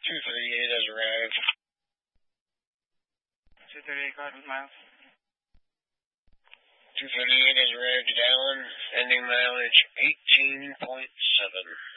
238 has arrived. 238, go ahead with miles. 238 has arrived at Allen, ending mileage 18.7.